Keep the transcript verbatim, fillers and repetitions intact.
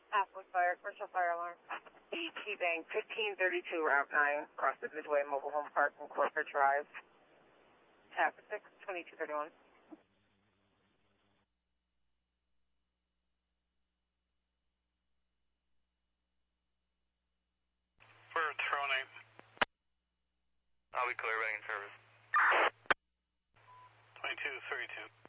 Applewood Fire, commercial fire alarm. E T Bank, fifteen thirty-two, Route nine, across the Midway Mobile Home Park and Corporate Drive. Tap six, twenty-two thirty-one. For Throne eight. I'll be clear, ready in service. twenty-two thirty-two.